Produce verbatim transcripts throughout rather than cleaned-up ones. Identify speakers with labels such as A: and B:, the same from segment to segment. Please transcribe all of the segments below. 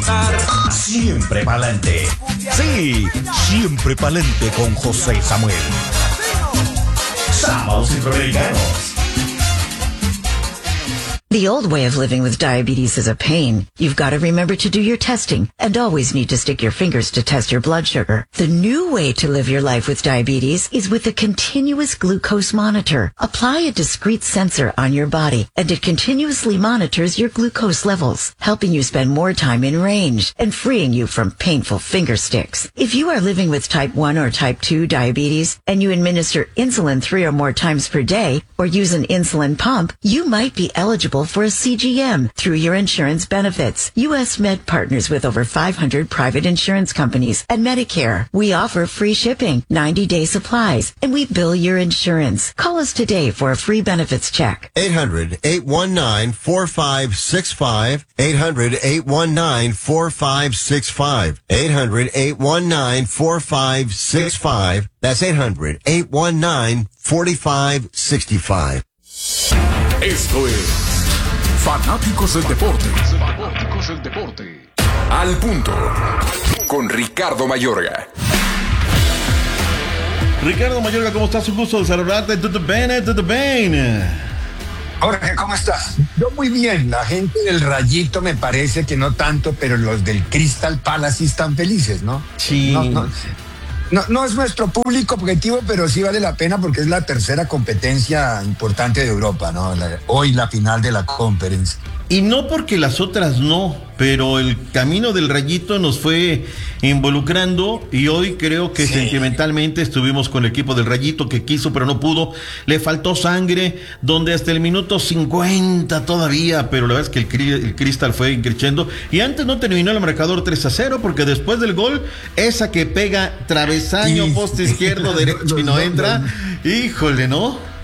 A: estar siempre pa'lante. Sí, siempre pa'lante con José Samuel. Sábados Centroamericanos.
B: The old way of living with diabetes is a pain. You've got to remember to do your testing and always need to stick your fingers to test your blood sugar. The new way to live your life with diabetes is with a continuous glucose monitor. Apply a discrete sensor on your body and it continuously monitors your glucose levels, helping you spend more time in range and freeing you from painful finger sticks. If you are living with type one or type two diabetes and you administer insulin three or more times per day or use an insulin pump, you might be eligible for a C G M through your insurance benefits. U S Med partners with over five hundred private insurance companies and Medicare. We offer free shipping, ninety day supplies, and we bill your insurance. Call us today for a free benefits check.
C: eight hundred, eight one nine, four five six five. eight hundred, eight one nine, four five six five. eight hundred, eight one nine, four five six five. That's eight hundred, eight one nine, four five six five.
D: Esto es Fanáticos del Deporte. Fanáticos del Deporte. Al punto. Con Ricardo Mayorga.
E: Ricardo Mayorga, ¿cómo estás? Un gusto de saludarte. Tutto bene, tutto bene.
F: Jorge, ¿cómo estás? Yo muy bien. La gente del Rayito me parece que no tanto, pero los del Crystal Palace sí están felices, ¿no?
E: Sí.
F: No, no, no, no es nuestro público objetivo, pero sí vale la pena porque es la tercera competencia importante de Europa, ¿no? La, hoy la final de la Conference.
E: Y no porque las otras no, pero el camino del Rayito nos fue involucrando y hoy creo que sí, sentimentalmente estuvimos con el equipo del Rayito que quiso pero no pudo, le faltó sangre, donde hasta el minuto cincuenta todavía, pero la verdad es que el, el Crystal fue increciendo y antes no terminó el marcador tres a cero porque después del gol, esa que pega travesaño, sí, poste izquierdo, derecho y no entra, híjole, ¿no?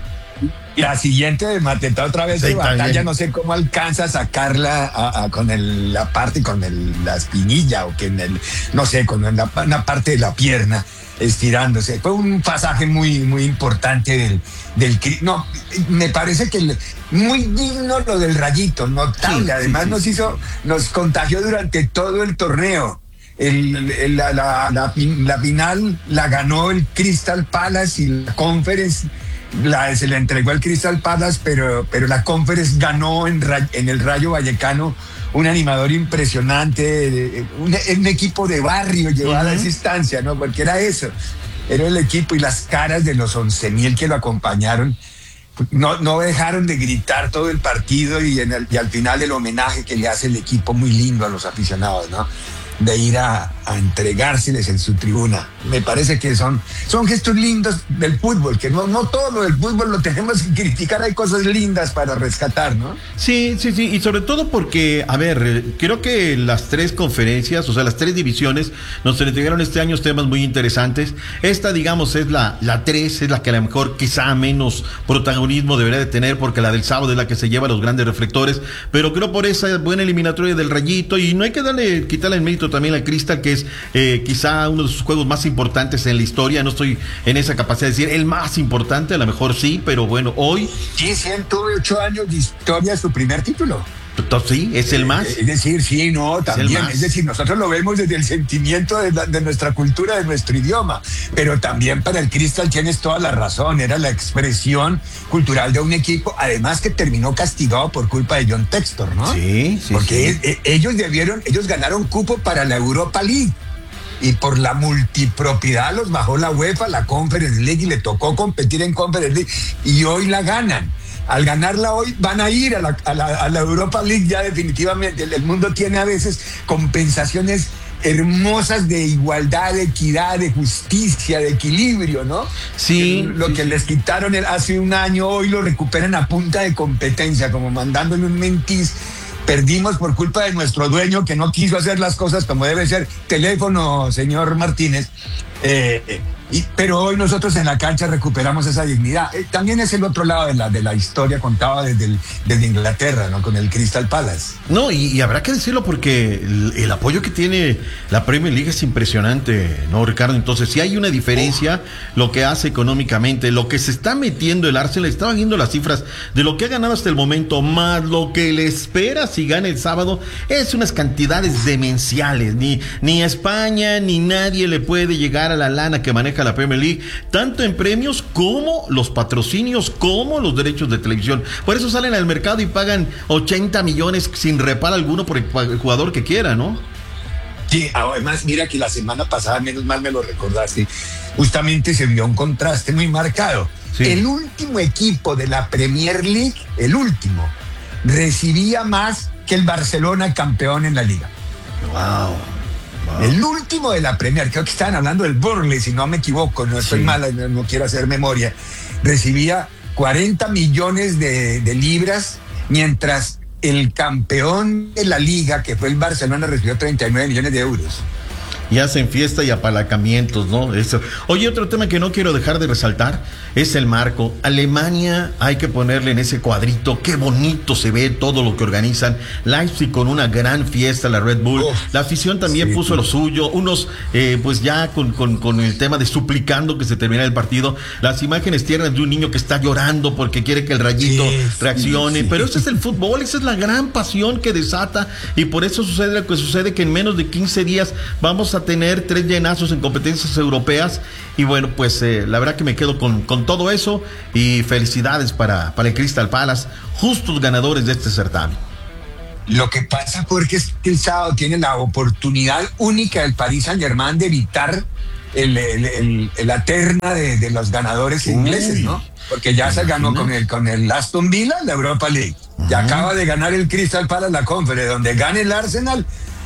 F: Y la siguiente de Mateta otra vez de
E: sí,
F: batalla,
E: también.
F: no sé cómo alcanza a sacarla a, a, con el, la parte, con el, la espinilla o que en el, no sé, con la, una parte de la pierna estirándose. Fue un pasaje muy, muy importante del, del, no, me parece que el, muy digno lo del Rayito, notable. Sí, además sí, sí. nos hizo, nos contagió durante todo el torneo. El, el, la, la, la, la final la ganó el Crystal Palace y la Conference La, se le entregó al Crystal Palace, pero, pero la Conference ganó en, en el Rayo Vallecano un animador impresionante, un, un equipo de barrio llevado uh-huh. a esa instancia, ¿no? Porque era eso, era el equipo y las caras de los once mil que lo acompañaron no, no dejaron de gritar todo el partido y, en el, y al final el homenaje que le hace el equipo muy lindo a los aficionados, ¿no? De ir a, a entregárseles en su tribuna. Me parece que son, son gestos lindos del fútbol, que no, no todo lo del fútbol lo tenemos que criticar, hay cosas lindas para rescatar, ¿no?
E: Sí, sí, sí, y sobre todo porque, a ver, creo que las tres conferencias, o sea, las tres divisiones, nos entregaron este año temas muy interesantes. Esta, digamos, es la, la tres, es la que a lo mejor quizá menos protagonismo debería de tener, porque la del sábado es la que se lleva los grandes reflectores, pero creo por esa buena eliminatoria del Rayito, y no hay que darle, quitarle el mérito también al Crystal, que es eh, quizá uno de sus juegos más importantes en la historia. No estoy en esa capacidad de decir el más importante, a lo mejor sí, pero bueno, hoy...
F: Sí, ciento ocho años de historia, su primer título.
E: Sí, es el más.
F: Es decir, sí, no, también. Es, es decir, nosotros lo vemos desde el sentimiento de, la, de nuestra cultura, de nuestro idioma. Pero también para el Crystal tienes toda la razón. Era la expresión cultural de un equipo, además que terminó castigado por culpa de John Textor, ¿no?
E: Sí, sí.
F: Porque
E: sí.
F: E, e, ellos debieron, ellos ganaron cupo para la Europa League. Y por la multipropiedad los bajó la UEFA, la Conference League, y le tocó competir en Conference League. Y hoy la ganan. Al ganarla hoy van a ir a la, a la, a la Europa League ya definitivamente. El, el mundo tiene a veces compensaciones hermosas de igualdad, de equidad, de justicia, de equilibrio, ¿no?
E: Sí.
F: Lo
E: sí,
F: que
E: sí.
F: les quitaron el, hace un año, hoy lo recuperan a punta de competencia, como mandándole un mentis. Perdimos por culpa de nuestro dueño que no quiso hacer las cosas como debe ser. Teléfono, señor Martínez. Eh, Y, pero hoy nosotros en la cancha recuperamos esa dignidad. Eh, también es el otro lado de la, de la historia contada desde, el, desde Inglaterra, ¿no? Con el Crystal Palace.
E: No, y, y habrá que decirlo porque el, el apoyo que tiene la Premier League es impresionante, ¿no, Ricardo? Entonces, si hay una diferencia, oh. lo que hace económicamente, lo que se está metiendo el Arsenal, estaba viendo las cifras de lo que ha ganado hasta el momento, más lo que le espera si gana el sábado, es unas cantidades demenciales. Ni, ni España, ni nadie le puede llegar a la lana que maneja la Premier League, tanto en premios como los patrocinios, como los derechos de televisión. Por eso salen al mercado y pagan ochenta millones sin reparo alguno por el, el jugador que quiera, ¿no?
F: Sí, además, mira que la semana pasada, menos mal me lo recordaste, justamente se vio un contraste muy marcado. Sí. El último equipo de la Premier League, el último, recibía más que el Barcelona campeón en la liga.
E: Wow. Wow.
F: El último de la Premier, creo que estaban hablando del Burnley, si no me equivoco, no estoy sí. mala, no, no quiero hacer memoria, recibía cuarenta millones de, de libras, mientras el campeón de la liga, que fue el Barcelona, recibió treinta y nueve millones de euros.
E: Y hacen fiesta y apalancamientos, ¿no? Eso. Oye, otro tema que no quiero dejar de resaltar es el marco. Alemania, hay que ponerle en ese cuadrito, qué bonito se ve todo lo que organizan. Leipzig con una gran fiesta, la Red Bull. Oh, la afición también sí, puso sí. lo suyo. Unos, eh, pues ya con, con, con el tema de suplicando que se termine el partido. Las imágenes tiernas de un niño que está llorando porque quiere que el rayito sí, reaccione. Sí, sí. Pero ese es el fútbol, esa es la gran pasión que desata. Y por eso sucede lo que sucede, que en menos de quince días vamos a tener tres llenazos en competencias europeas. Y bueno, pues eh, la verdad que me quedo con, con todo eso, y felicidades para, para el Crystal Palace, justos ganadores de este certamen.
F: Lo que pasa porque es que el sábado tiene la oportunidad única del Paris Saint-Germain de evitar el, el, el, el, la terna de, de los ganadores Uy, ingleses, ¿no? Porque ya se ganó con el, con el Aston Villa la Europa League, uh-huh. ya acaba de ganar el Crystal Palace la Conference, donde gane el Arsenal.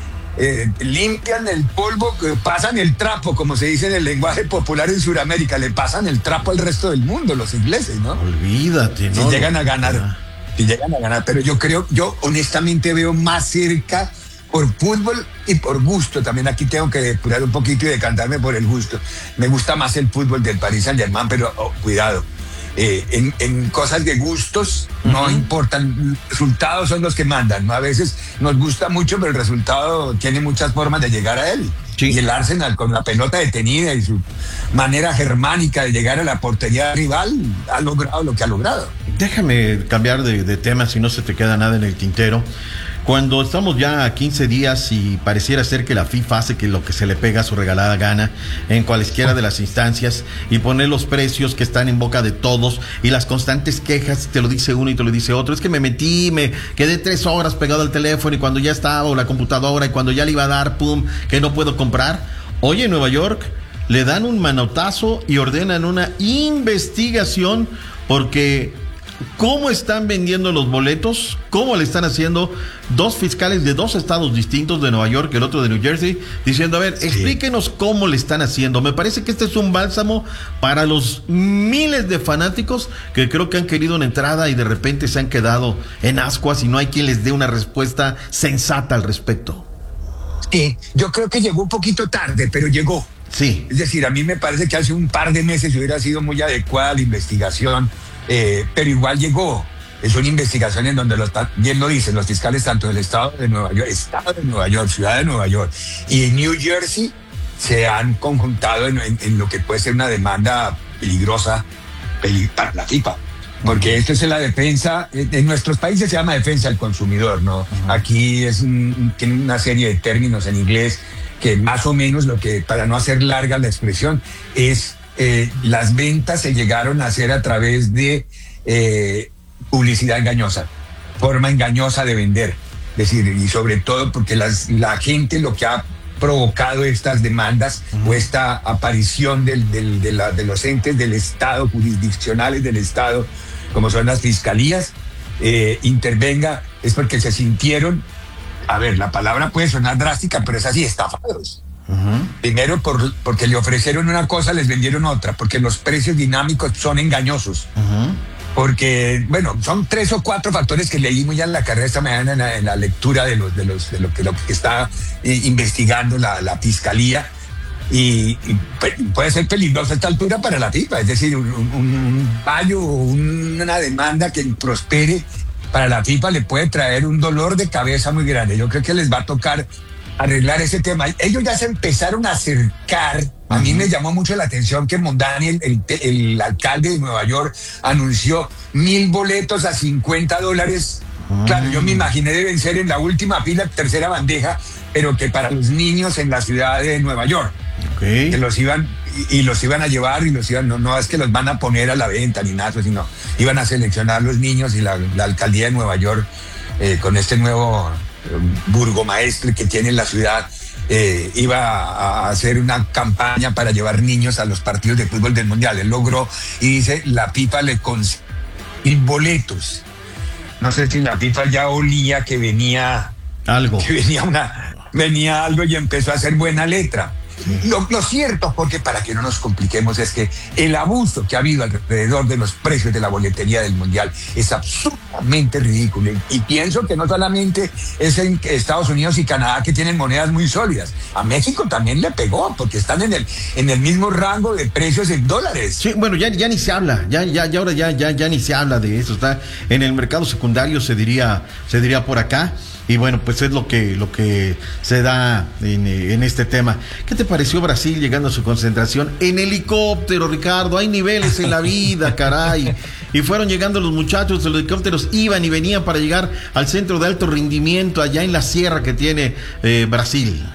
F: Eh, limpian el polvo, pasan el trapo, como se dice en el lenguaje popular en Sudamérica, le pasan el trapo al resto del mundo, los ingleses, ¿no?
E: Olvídate, ¿no?
F: Si llegan a ganar, si llegan a ganar, pero yo creo, yo honestamente veo más cerca por fútbol y por gusto, también aquí tengo que depurar un poquito y decantarme por el gusto. Me gusta más el fútbol del Paris Saint-Germain, pero oh, cuidado. Eh, en, en cosas de gustos uh-huh. no importan, resultados son los que mandan, ¿no? A veces nos gusta mucho, pero el resultado tiene muchas formas de llegar a él. Sí. Y el Arsenal, con la pelota detenida y su manera germánica de llegar a la portería rival, ha logrado lo que ha logrado.
E: Déjame cambiar de, de tema, si no se te queda nada en el tintero. Cuando estamos ya a quince días y pareciera ser que la FIFA hace que lo que se le pega a su regalada gana en cualesquiera de las instancias, y poner los precios que están en boca de todos y las constantes quejas, te lo dice uno y te lo dice otro, es que me metí, me quedé tres horas pegado al teléfono y cuando ya estaba, o la computadora, y cuando ya le iba a dar, pum, que no puedo comprar. Hoy en Nueva York le dan un manotazo y ordenan una investigación porque... ¿Cómo están vendiendo los boletos? ¿Cómo le están haciendo dos fiscales de dos estados distintos, de Nueva York y el otro de New Jersey, diciendo, a ver, sí. explíquenos cómo le están haciendo? Me parece que este es un bálsamo para los miles de fanáticos que creo que han querido una entrada y de repente se han quedado en ascuas y no hay quien les dé una respuesta sensata al respecto.
F: Sí, yo creo que llegó un poquito tarde, pero llegó.
E: Sí.
F: Es decir, a mí me parece que hace un par de meses hubiera sido muy adecuada la investigación. Eh, pero igual llegó. Es una investigación en donde, los, bien lo dicen los fiscales tanto del estado de Nueva York, estado de Nueva York, ciudad de Nueva York y New Jersey se han conjuntado en, en, en lo que puede ser una demanda peligrosa pelig- para la FIFA. Porque esto es la defensa, en nuestros países se llama defensa del consumidor, ¿no? Uh-huh. Aquí es un, tiene una serie de términos en inglés que más o menos lo que, para no hacer larga la expresión, es Eh, las ventas se llegaron a hacer a través de eh, publicidad engañosa, forma engañosa de vender. Es decir, y sobre todo porque las, la gente lo que ha provocado estas demandas uh-huh. o esta aparición del, del, de, la, de los entes del Estado, jurisdiccionales del Estado, como son las fiscalías, eh, intervenga, es porque se sintieron, a ver, la palabra puede sonar drástica, pero es así, estafados. Uh-huh. Primero por, porque le ofrecieron una cosa, les vendieron otra, porque los precios dinámicos son engañosos. Uh-huh. Porque, bueno, son tres o cuatro factores que leímos ya en la carrera esta mañana en la, en la lectura de, los, de, los, de, lo, que, lo que está eh, investigando la, la fiscalía. Y, y puede ser peligroso a esta altura para la FIFA, es decir, un, un, un fallo o una demanda que prospere para la FIFA le puede traer un dolor de cabeza muy grande. Yo creo que les va a tocar arreglar ese tema. Ellos ya se empezaron a acercar. A mí me llamó mucho la atención que Mondani, el, el, el alcalde de Nueva York, anunció mil boletos a cincuenta dólares. Claro, yo me imaginé deben ser en la última fila, tercera bandeja, pero que para los niños en la ciudad de Nueva York.
E: Okay.
F: Que los iban y, y los iban a llevar y los iban, no, no es que los van a poner a la venta ni nada, sino iban a seleccionar los niños y la, la alcaldía de Nueva York eh, con este nuevo eh, burgomaestre que tiene la ciudad. Eh, iba a hacer una campaña para llevar niños a los partidos de fútbol del Mundial. Él logró, y dice, la FIFA le consiguió boletos. No sé si la FIFA ya olía que venía
E: algo,
F: que venía una, venía algo y empezó a hacer buena letra. Lo, lo cierto, porque para que no nos compliquemos, es que el abuso que ha habido alrededor de los precios de la boletería del Mundial es absolutamente ridículo. Y, y pienso que no solamente es en Estados Unidos y Canadá que tienen monedas muy sólidas. A México también le pegó, porque están en el, en el mismo rango de precios en dólares.
E: Sí, bueno, ya, ya ni se habla, ya, ya, ya ahora ya, ya, ya ni se habla de eso. Está en el mercado secundario, se diría, se diría por acá. Y bueno, pues es lo que lo que se da en, en este tema. ¿Qué te pareció Brasil llegando a su concentración en helicóptero, Ricardo? Hay niveles en la vida, caray. Y fueron llegando los muchachos, los helicópteros iban y venían para llegar al centro de alto rendimiento allá en la sierra que tiene eh, Brasil.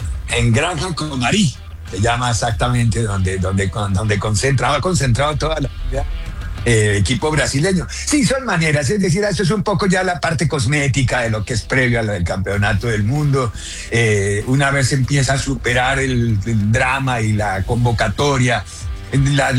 F: En Granja Comari, se llama exactamente donde, donde, donde concentraba, concentrado toda la vida. Eh, equipo brasileño. Sí, son maneras, es decir, eso es un poco ya la parte cosmética de lo que es previo a lo del campeonato del mundo. Eh, una vez empieza a superar el, el drama y la convocatoria, la,